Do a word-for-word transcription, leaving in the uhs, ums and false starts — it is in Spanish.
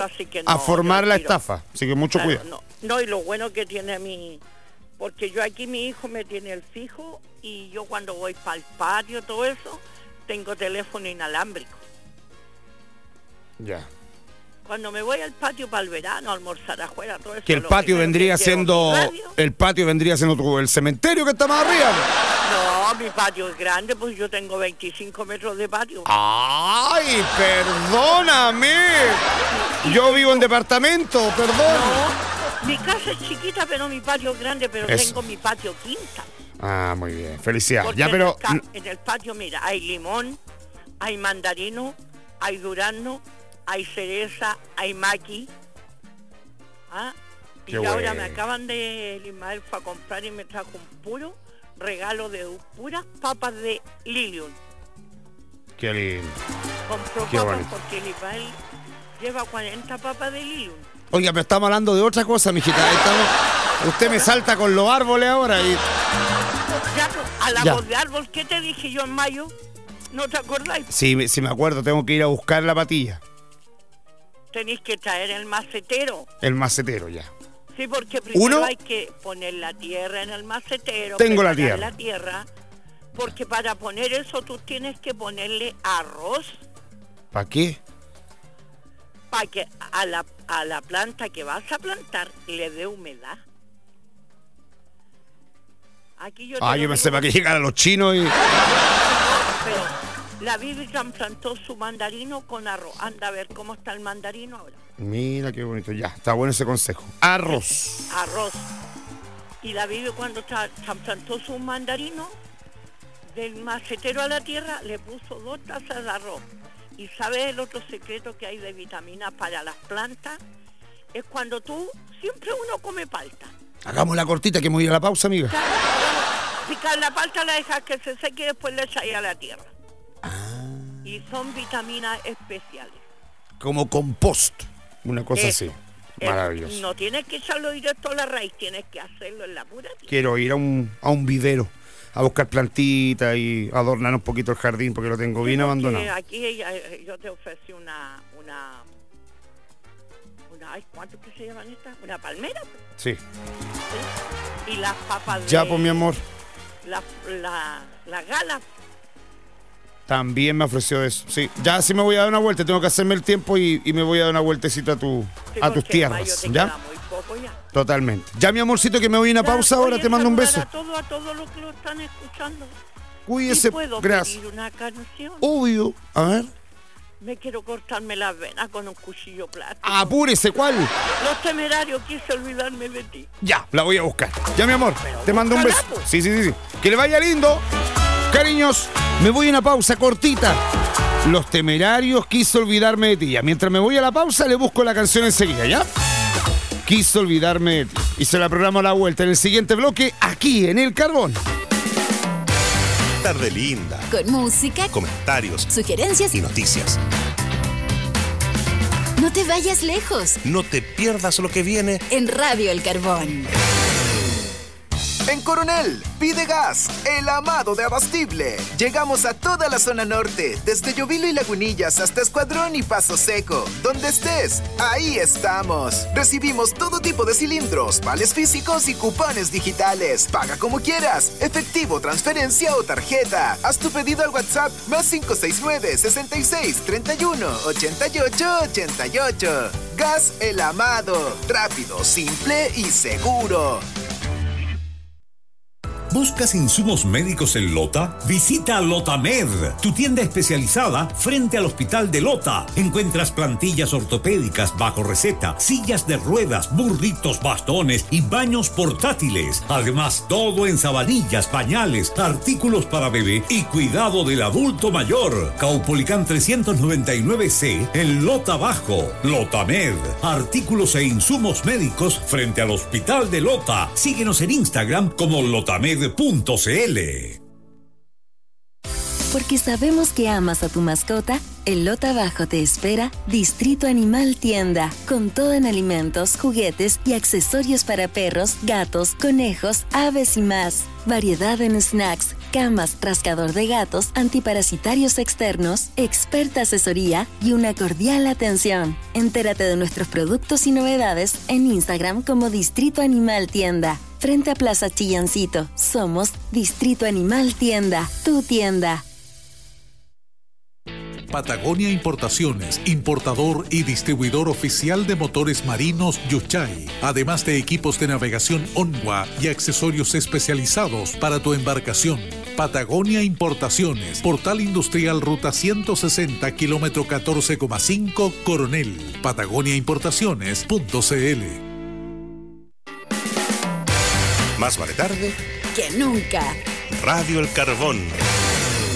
así que no. A formar la tiro. estafa, así que mucho Claro, cuidado. no, no, y lo bueno que tiene mi... Porque yo aquí, mi hijo me tiene el fijo, y yo cuando voy para el patio, todo eso, tengo teléfono inalámbrico. Ya. Cuando me voy al patio para el verano, a almorzar afuera, todo eso... Que el lo patio primero vendría que llevo siendo... mi radio. El patio vendría siendo tu- el cementerio que está más arriba. No, mi patio es grande, pues yo tengo veinticinco metros de patio. ¡Ay, perdóname! Yo vivo en departamento, perdón. No, mi casa es chiquita, pero mi patio es grande, pero Eso. tengo mi patio quinta. Ah, muy bien, felicidades. Porque Ya, pero... en, el ca- en el patio, mira, hay limón, hay mandarino, hay durazno, hay cereza, hay maqui. ¿Ah? Y Qué ahora bueno. me acaban de... El Ismael fue a comprar y me trajo un puro regalo de puras papas de Lilium. Qué lindo. Compró Qué papas bonito. porque el Ismael lleva cuarenta papas de Lilium. Oiga, pero estamos hablando de otra cosa, mijita. Estamos... Usted me salta con los árboles ahora y... Ya, pues, a la Ya. voz de árbol, ¿qué te dije yo en mayo? ¿No te acordáis? Sí, me- sí me acuerdo, tengo que ir a buscar la patilla. Tenéis que traer el macetero. El macetero, ya. Sí, porque primero Uno. hay que poner la tierra en el macetero. Tengo la preparar tierra. la tierra, porque para poner eso tú tienes que ponerle arroz ¿Para qué? para que a la, a la planta que vas a plantar le dé humedad. Aquí yo te Ah, lo yo pensé digo, para que llegara los chinos y... pero la Vivian plantó su mandarino con arroz. Anda a ver cómo está el mandarino ahora. Mira qué bonito, ya, está bueno ese consejo. Arroz. Arroz. Y la Vivi cuando tra- plantó su mandarino, del macetero a la tierra, le puso dos tazas de arroz. Y sabes el otro secreto que hay de vitaminas para las plantas, es cuando tú, siempre uno come palta. Hagamos la cortita que me voy a ir a la pausa, amiga. Picar la palta, la dejas que se seque y después le echas a la tierra. Y son vitaminas especiales. Como compost. Una cosa Eso, así. eso. Maravilloso. No tienes que echarlo directo a la raíz, tienes que hacerlo en la pura tierra. Quiero ir a un, a un vivero a buscar plantitas y adornar un poquito el jardín porque lo tengo bien Sí, porque abandonado. Aquí eh, yo te ofrecí una, una, una, ay, ¿cuánto que se llaman estas? Una palmera, Sí. ¿sí? Y las papas de... Ya, pues mi amor, La, la, la gala. también me ofreció eso. Sí, ya sí me voy a dar una vuelta, tengo que hacerme el tiempo y, y me voy a dar una vueltecita a, tu, Sí, a tus porque en mayo tierras. te ¿Ya? queda muy poco ya. Totalmente. Ya, mi amorcito, que me voy a una Ya, pausa ahora, oye, te mando un beso. saludar A todo, a todos los que lo están escuchando. Cuídese, ¿Y puedo gracias. pedir una canción? Obvio. A ver. Me quiero cortarme las venas con un cuchillo plástico. Apúrese, ¿cuál? Los Temerarios, quise olvidarme de ti. Ya, la voy a buscar. Ya, mi amor, Pero te mando un beso. búscala, pues. Sí, sí, sí, sí. Que le vaya lindo. Cariños, me voy a una pausa cortita. Los Temerarios, quise olvidarme de ti. Ya, mientras me voy a la pausa, le busco la canción enseguida, ¿ya? Quise olvidarme de ti. Y se la programo a la vuelta en el siguiente bloque, aquí en El Carbón. Tarde linda. Con música, Comentarios sugerencias y y noticias. no te vayas lejos. No te pierdas lo que viene. En Radio El Carbón. En Coronel, pide gas, el amado de Abastible. Llegamos a toda la zona norte, desde Llovilo y Lagunillas hasta Escuadrón y Paso Seco. Donde estés, ahí estamos. Recibimos todo tipo de cilindros, vales físicos y cupones digitales. Paga como quieras, efectivo, transferencia o tarjeta. Haz tu pedido al WhatsApp más cinco seis nueve, sesenta y seis, treinta y uno, ochenta y ocho, ochenta y ocho. Gas El Amado, rápido, simple y seguro. ¿Buscas insumos médicos en Lota? Visita LotaMed, tu tienda especializada frente al Hospital de Lota. Encuentras plantillas ortopédicas bajo receta, sillas de ruedas, burritos, bastones y baños portátiles. Además, todo en sabanillas, pañales, artículos para bebé y cuidado del adulto mayor. Caupolicán trescientos noventa y nueve C en Lota Bajo. LotaMed, artículos e insumos médicos frente al Hospital de Lota. Síguenos en Instagram como LotaMed. .cl. Porque sabemos que amas a tu mascota, en Lota Bajo te espera Distrito Animal Tienda, con todo en alimentos, juguetes y accesorios para perros, gatos, conejos, aves y más. Variedad en snacks, camas, rascador de gatos, antiparasitarios externos, experta asesoría y una cordial atención. Entérate de nuestros productos y novedades en Instagram como Distrito Animal Tienda. Frente a Plaza Chillancito, somos Distrito Animal Tienda, tu tienda. Patagonia Importaciones, importador y distribuidor oficial de motores marinos Yuchay, además de equipos de navegación Onwa y accesorios especializados para tu embarcación. Patagonia Importaciones, Portal Industrial Ruta ciento sesenta, kilómetro catorce coma cinco, Coronel. Patagonia Importaciones punto c l. Más vale tarde que nunca. Radio El Carbón.